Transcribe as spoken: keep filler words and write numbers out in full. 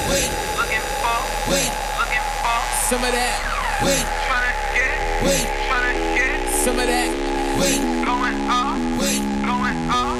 wait, looking for, wait, looking for, some of that, wait, tryna get, wait, tryna get, some of that, wait, going up, wait, going up.